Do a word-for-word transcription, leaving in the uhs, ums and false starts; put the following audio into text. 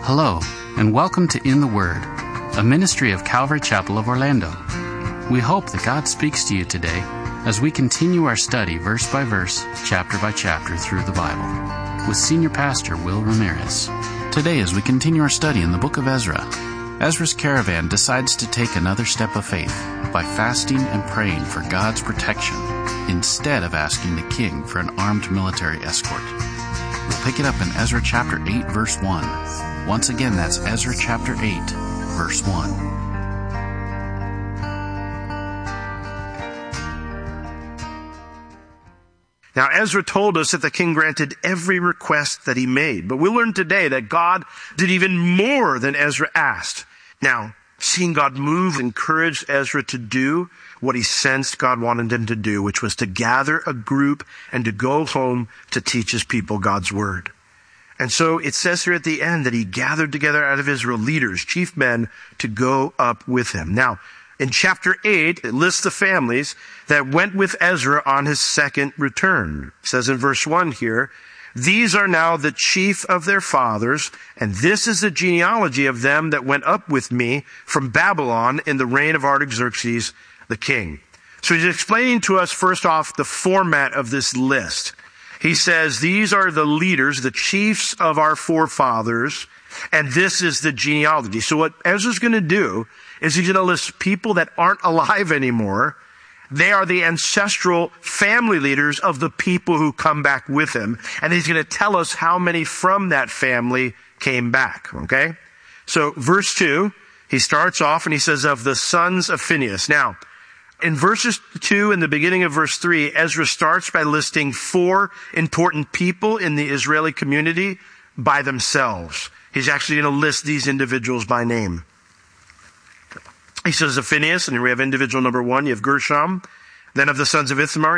Hello, and welcome to In the Word, a ministry of Calvary Chapel of Orlando. We hope that God speaks to you today as we continue our study verse by verse, chapter by chapter through the Bible, with Senior Pastor Will Ramirez. Today, as we continue our study in the book of Ezra, Ezra's caravan decides to take another step of faith by fasting and praying for God's protection instead of asking the king for an armed military escort. We'll pick it up in Ezra chapter eight, verse one. Once again, that's Ezra chapter eight, verse one. Now, Ezra told us that the king granted every request that he made. But we learned today that God did even more than Ezra asked. Now, seeing God move encouraged Ezra to do what he sensed God wanted him to do, which was to gather a group and to go home to teach his people God's word. And so it says here at the end that he gathered together out of Israel leaders, chief men, to go up with him. Now, in chapter eight, it lists the families that went with Ezra on his second return. It says in verse one here, "These are now the chief of their fathers, and this is the genealogy of them that went up with me from Babylon in the reign of Artaxerxes the king." So he's explaining to us, first off, the format of this list. He says, these are the leaders, the chiefs of our forefathers, and this is the genealogy. So what Ezra's going to do is he's going to list people that aren't alive anymore. They are the ancestral family leaders of the people who come back with him. And he's going to tell us how many from that family came back, okay? So verse two, he starts off and he says, of the sons of Phinehas. Now, in verses two and the beginning of verse three, Ezra starts by listing four important people in the Israeli community by themselves. He's actually going to list these individuals by name. He says of Phinehas, and we have individual number one, you have Gershom. Then of the sons of Ithamar,